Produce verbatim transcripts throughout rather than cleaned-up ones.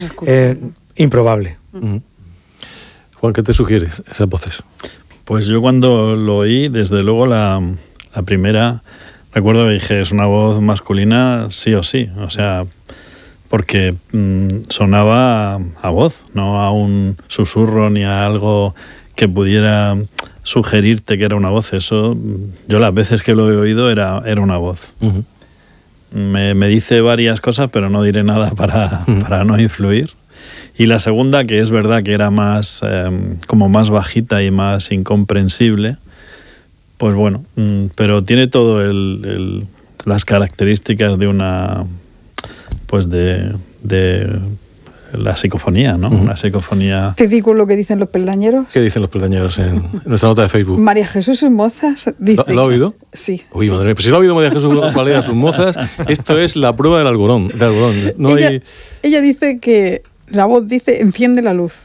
Eh, improbable. Uh-huh. Juan, ¿qué te sugieres esas voces? Pues yo cuando lo oí, desde luego la, la primera, recuerdo que dije, es una voz masculina sí o sí, o sea, porque mmm, sonaba a, a voz, no a un susurro ni a algo que pudiera sugerirte que era una voz. Eso, yo las veces que lo he oído era, era una voz. Uh-huh. Me, me dice varias cosas, pero no diré nada para, uh-huh. para no influir. Y la segunda, que es verdad que era más eh, como más bajita y más incomprensible, pues bueno, mm, pero tiene todo el, el, las características de una, pues de, de la psicofonía, ¿no? Uh-huh. Una psicofonía. ¿Te digo lo que dicen los peldañeros? ¿Qué dicen los peldañeros en nuestra nota de Facebook? María Jesús Sus Mozas dice... ¿Lo, ¿lo ha oído? Sí. Uy, sí. madre mía, pues si lo ha oído María Jesús Valera Sus Mozas, esto es la prueba del algodón. Del algodón. No ella, hay... ella dice que la voz dice, enciende la luz.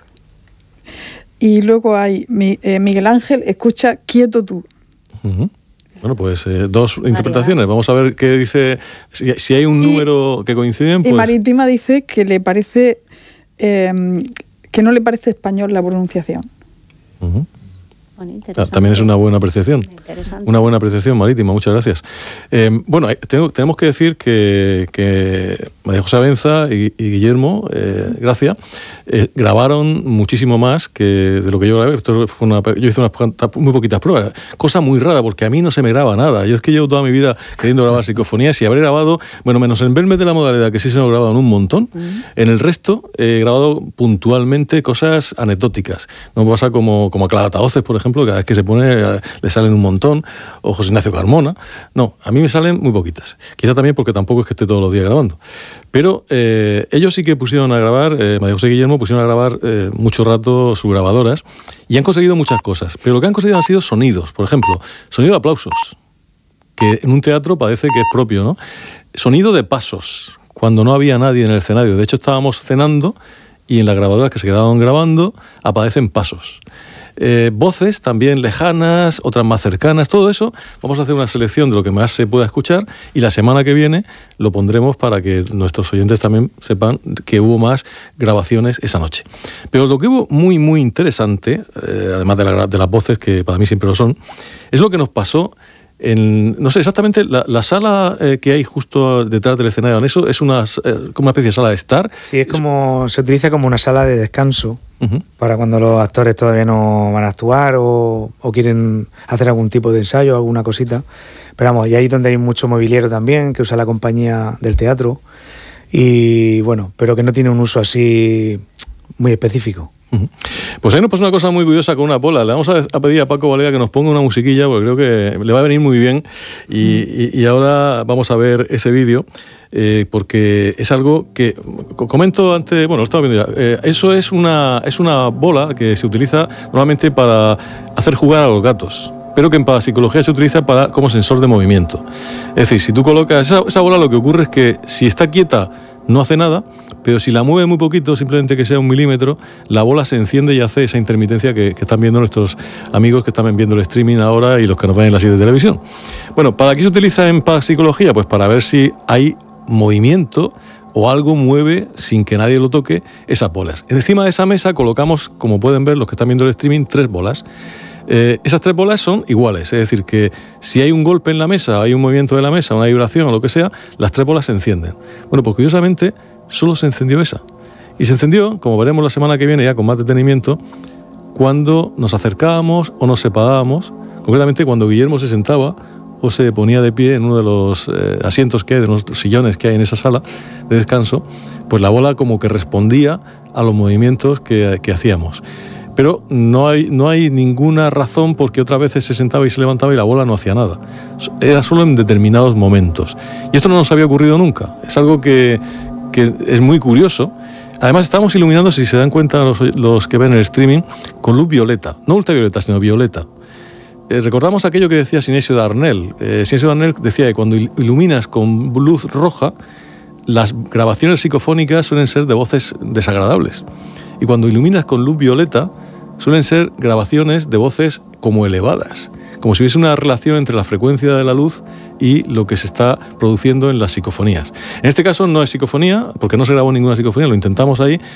Y luego hay eh, Miguel Ángel, escucha, quieto tú. Uh-huh. Bueno, pues eh, dos María. interpretaciones. Vamos a ver qué dice, si, si hay un y, número que coinciden. Pues... Y Marítima dice que le parece, eh, que no le parece español la pronunciación. Uh-huh. Bueno, también es una buena apreciación. Una buena apreciación, Marítima, muchas gracias. Eh, bueno, tengo, tenemos que decir que, que María José Abenza y, y Guillermo eh, Gracia eh, grabaron muchísimo más que de lo que yo grabé. Esto fue una, yo hice unas muy poquitas pruebas. Cosa muy rara, porque a mí no se me graba nada. Yo es que llevo toda mi vida queriendo grabar psicofonías y habré grabado, bueno, menos en Vermes de la Modalidad, que sí se me ha grabado en un montón. Uh-huh. En el resto he grabado puntualmente cosas anecdóticas. No pasa como, como a Claratavoces, por ejemplo, cada vez que se pone le salen un montón, o José Ignacio Carmona. No, a mí me salen muy poquitas. Quizá también porque tampoco es que esté todos los días grabando. Pero eh, ellos sí que pusieron a grabar, eh, María José y Guillermo pusieron a grabar eh, mucho rato sus grabadoras y han conseguido muchas cosas. Pero lo que han conseguido han sido sonidos. Por ejemplo, sonido de aplausos, que en un teatro parece que es propio, ¿no? Sonido de pasos, cuando no había nadie en el escenario. De hecho, estábamos cenando y en las grabadoras que se quedaban grabando aparecen pasos. Eh, voces también lejanas, otras más cercanas, todo eso. Vamos a hacer una selección de lo que más se pueda escuchar y la semana que viene lo pondremos para que nuestros oyentes también sepan que hubo más grabaciones esa noche. Pero lo que hubo muy, muy interesante, eh, además de, la, de las voces, que para mí siempre lo son, es lo que nos pasó en, no sé exactamente, la, la sala eh, que hay justo detrás del escenario. Eso es una, eh, como una especie de sala de estar. Sí, es como, se utiliza como una sala de descanso. Uh-huh. Para cuando los actores todavía no van a actuar o, o quieren hacer algún tipo de ensayo o alguna cosita. Pero vamos, y ahí es donde hay mucho mobiliario también que usa la compañía del teatro y bueno, pero que no tiene un uso así muy específico. Uh-huh. Pues ahí nos pasa una cosa muy curiosa con una bola. Le vamos a, a pedir a Paco Valera que nos ponga una musiquilla porque creo que le va a venir muy bien y, y, y ahora vamos a ver ese vídeo. Eh, porque es algo que comento antes, bueno, lo estaba viendo ya. Eh, eso es una, es una bola que se utiliza normalmente para hacer jugar a los gatos, pero que en parapsicología se utiliza para, como sensor de movimiento. Es decir, si tú colocas esa, esa bola, lo que ocurre es que si está quieta no hace nada, pero si la mueve muy poquito, simplemente que sea un milímetro, la bola se enciende y hace esa intermitencia que, que están viendo nuestros amigos que están viendo el streaming ahora y los que nos ven en la serie de televisión. Bueno, ¿para qué se utiliza en parapsicología? Pues para ver si hay movimiento o algo mueve sin que nadie lo toque esas bolas. Encima de esa mesa colocamos, como pueden ver los que están viendo el streaming, tres bolas. Eh, esas tres bolas son iguales, es decir, que si hay un golpe en la mesa, hay un movimiento de la mesa, una vibración o lo que sea, las tres bolas se encienden. Bueno, pues curiosamente solo se encendió esa. Y se encendió, como veremos la semana que viene ya con más detenimiento, cuando nos acercábamos o nos separábamos, concretamente cuando Guillermo se sentaba o se ponía de pie en uno de los eh, asientos que hay, de los sillones que hay en esa sala de descanso, pues la bola como que respondía a los movimientos que, que hacíamos. Pero no hay, no hay ninguna razón porque otras veces se sentaba y se levantaba y la bola no hacía nada. Era solo en determinados momentos. Y esto no nos había ocurrido nunca. Es algo que, que es muy curioso. Además estamos iluminando, si se dan cuenta los, los que ven el streaming, con luz violeta. No ultravioleta, sino violeta. Eh, recordamos aquello que decía Sinesio Darnell. Eh, Sinesio Darnell decía que cuando iluminas con luz roja, las grabaciones psicofónicas suelen ser de voces desagradables. Y cuando iluminas con luz violeta, suelen ser grabaciones de voces como elevadas, como si hubiese una relación entre la frecuencia de la luz y lo que se está produciendo en las psicofonías. En este caso no es psicofonía, porque no se grabó ninguna psicofonía, lo intentamos ahí,